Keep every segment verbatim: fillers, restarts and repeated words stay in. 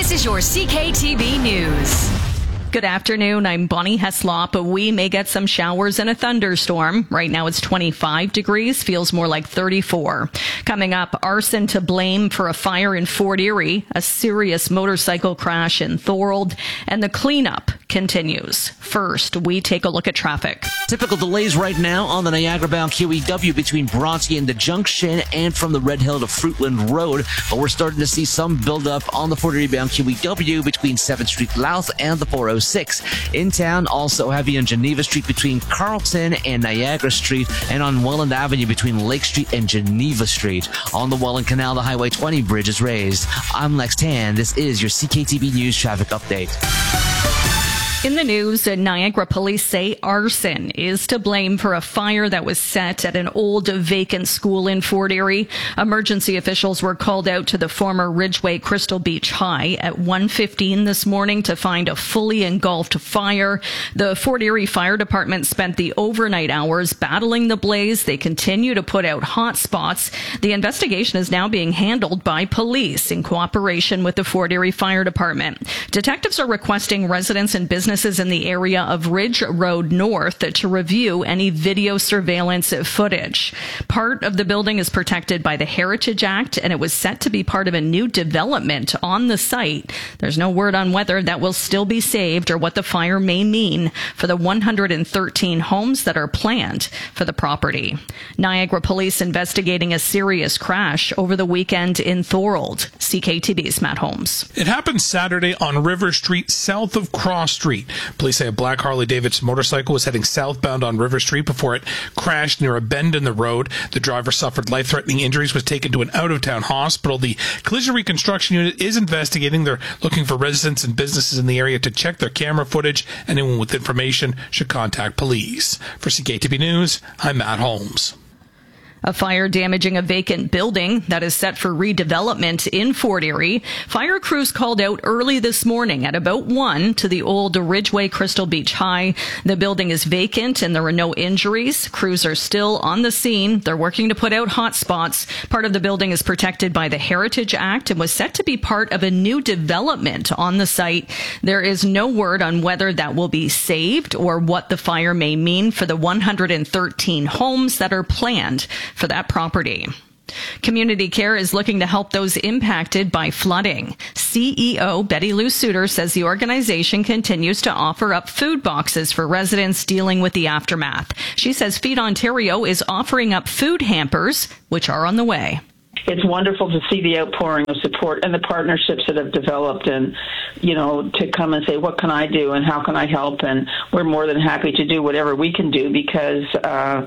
This is your C K T B News. Good afternoon. I'm Bonnie Heslop. We may get some showers and a thunderstorm. Right now it's twenty-five degrees, feels more like thirty-four. Coming up, arson to blame for a fire in Fort Erie, a serious motorcycle crash in Thorold, and the cleanup continues. First, we take a look at traffic. Typical delays right now on the Niagara-bound Q E W between Bronte and the Junction and from the Red Hill to Fruitland Road. But we're starting to see some buildup on the Fort Erie-bound Q E W between seventh Street Louth and the four oh six. In town, also heavy on Geneva Street between Carlton and Niagara Street, and on Welland Avenue between Lake Street and Geneva Street. On the Welland Canal, the Highway twenty bridge is raised. I'm Lex Tan. This is your C K T B News traffic update. In the news, Niagara police say arson is to blame for a fire that was set at an old vacant school in Fort Erie. Emergency officials were called out to the former Ridgeway Crystal Beach High at one fifteen this morning to find a fully engulfed fire. The Fort Erie Fire Department spent the overnight hours battling the blaze. They continue to put out hot spots. The investigation is now being handled by police in cooperation with the Fort Erie Fire Department. Detectives are requesting residents and businesses in the area of Ridge Road North to review any video surveillance footage. Part of the building is protected by the Heritage Act, and it was set to be part of a new development on the site. There's no word on whether that will still be saved or what the fire may mean for the one hundred thirteen homes that are planned for the property. Niagara police investigating a serious crash over the weekend in Thorold. C K T B's Matt Holmes. It happened Saturday on River Street, south of Cross Street. Police say a black Harley-Davidson motorcycle was heading southbound on River Street before it crashed near a bend in the road. The driver suffered life-threatening injuries, was taken to an out-of-town hospital. The collision reconstruction unit is investigating. They're looking for residents and businesses in the area to check their camera footage. Anyone with information should contact police. For C K T B News, I'm Matt Holmes. A fire damaging a vacant building that is set for redevelopment in Fort Erie. Fire crews called out early this morning at about one to the old Ridgeway Crystal Beach High. The building is vacant and there are no injuries. Crews are still on the scene. They're working to put out hot spots. Part of the building is protected by the Heritage Act and was set to be part of a new development on the site. There is no word on whether that will be saved or what the fire may mean for the one hundred thirteen homes that are planned for that property. Community Care is looking to help those impacted by flooding. C E O Betty Lou Suter says the organization continues to offer up food boxes for residents dealing with the aftermath. She says Feed Ontario is offering up food hampers, which are on the way. It's wonderful to see the outpouring of support and the partnerships that have developed, and, you know, to come and say, what can I do and how can I help? And we're more than happy to do whatever we can do because, uh,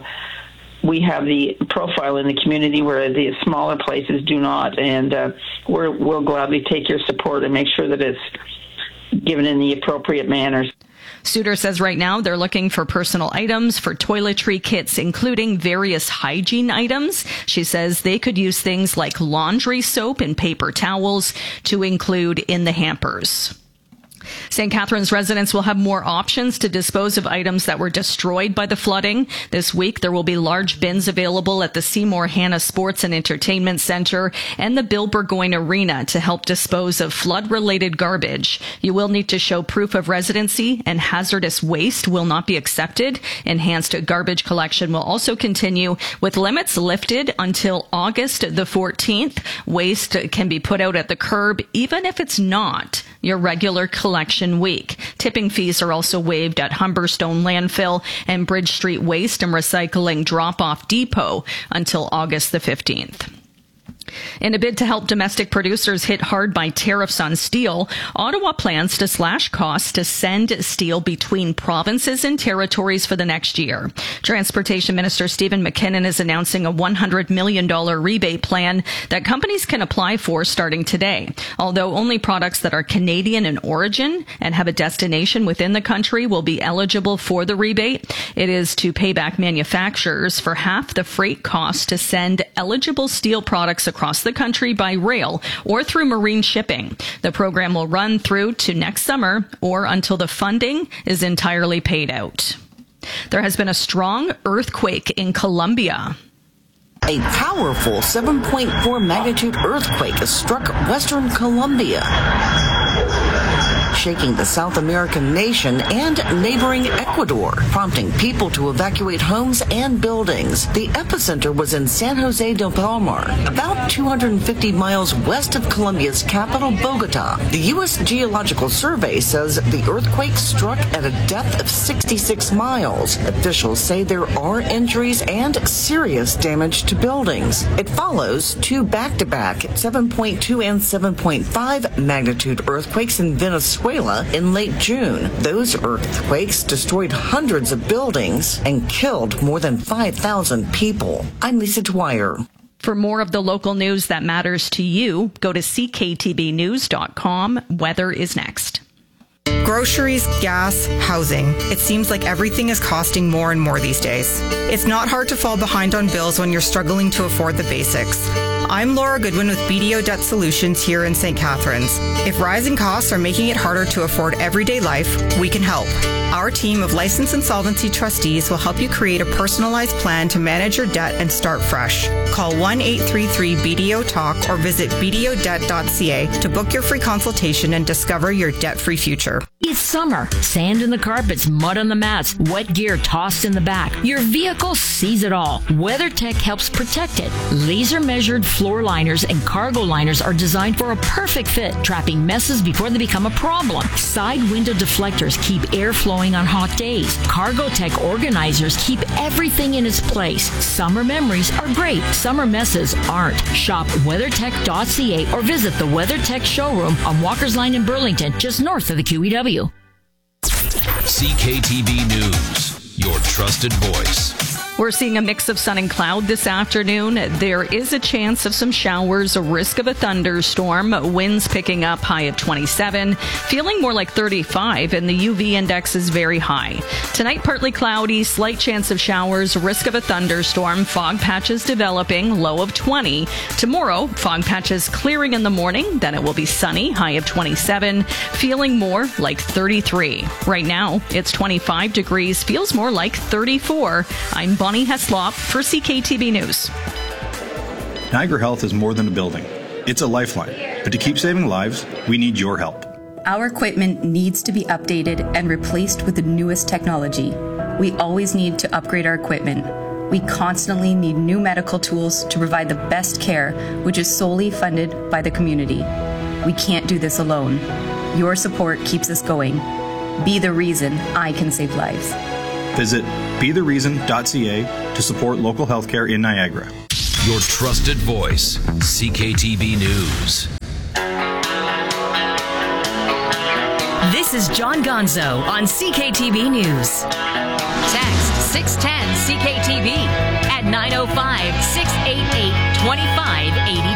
we have the profile in the community where the smaller places do not, and uh, we're, we'll gladly take your support and make sure that it's given in the appropriate manners. Suter says right now they're looking for personal items for toiletry kits, including various hygiene items. She says they could use things like laundry soap and paper towels to include in the hampers. Saint Catharines residents will have more options to dispose of items that were destroyed by the flooding. This week, there will be large bins available at the Seymour Hanna Sports and Entertainment Centre and the Bill Burgoyne Arena to help dispose of flood-related garbage. You will need to show proof of residency, and hazardous waste will not be accepted. Enhanced garbage collection will also continue, with limits lifted until August the fourteenth. Waste can be put out at the curb, even if it's not your regular collection week. Tipping fees are also waived at Humberstone Landfill and Bridge Street Waste and Recycling Drop-Off Depot until August the fifteenth. In a bid to help domestic producers hit hard by tariffs on steel, Ottawa plans to slash costs to send steel between provinces and territories for the next year. Transportation Minister Stephen McKinnon is announcing a one hundred million dollars rebate plan that companies can apply for starting today. Although only products that are Canadian in origin and have a destination within the country will be eligible for the rebate, it is to pay back manufacturers for half the freight cost to send eligible steel products across the country by rail or through marine shipping. The program will run through to next summer or until the funding is entirely paid out. There has been a strong earthquake in Colombia. A powerful seven point four magnitude earthquake has struck western Colombia. shaking the South American nation and neighboring Ecuador, prompting people to evacuate homes and buildings. The epicenter was in San Jose del Palmar, about two hundred fifty miles west of Colombia's capital, Bogota. The U S Geological Survey says the earthquake struck at a depth of sixty-six miles. Officials say there are injuries and serious damage to buildings. It follows two back-to-back seven point two and seven point five magnitude earthquakes in Venezuela in late June. Those earthquakes destroyed hundreds of buildings and killed more than five thousand people. I'm Lisa Dwyer. For more of the local news that matters to you, go to c k t b news dot com. Weather is next. Groceries, gas, housing. It seems like everything is costing more and more these days. It's not hard to fall behind on bills when you're struggling to afford the basics. I'm Laura Goodwin with B D O Debt Solutions here in Saint Catharines. If rising costs are making it harder to afford everyday life, we can help. Our team of licensed insolvency trustees will help you create a personalized plan to manage your debt and start fresh. Call one eight three three B D O talk or visit b d o debt dot c a to book your free consultation and discover your debt-free future. It's summer. Sand in the carpets, mud on the mats, wet gear tossed in the back. Your vehicle sees it all. WeatherTech helps protect it. Laser-measured floor liners and cargo liners are designed for a perfect fit, trapping messes before they become a problem. Side window deflectors keep air flowing on hot days. Cargotech organizers keep everything in its place. Summer memories are great. Summer messes aren't. Shop weather tech dot c a or visit the WeatherTech showroom on Walker's Line in Burlington, just north of the Q E W. C K T B News, your trusted voice. We're seeing a mix of sun and cloud this afternoon. There is a chance of some showers, a risk of a thunderstorm, winds picking up, high of twenty-seven, feeling more like thirty-five, and the U V index is very high. Tonight, partly cloudy, slight chance of showers, risk of a thunderstorm, fog patches developing, low of twenty. Tomorrow, fog patches clearing in the morning, then it will be sunny, high of twenty-seven, feeling more like thirty-three. Right now, it's twenty-five degrees, feels more like thirty-four. I'm Bonnie Heslop for C K T B News. Niagara Health is more than a building. It's a lifeline. But to keep saving lives, we need your help. Our equipment needs to be updated and replaced with the newest technology. We always need to upgrade our equipment. We constantly need new medical tools to provide the best care, which is solely funded by the community. We can't do this alone. Your support keeps us going. Be the reason I can save lives. Visit be the reason dot c a to support local healthcare in Niagara. Your trusted voice, C K T B News. This is John Gonzo on C K T B News. Text six one zero C K T B at nine oh five, six eight eight, two five eight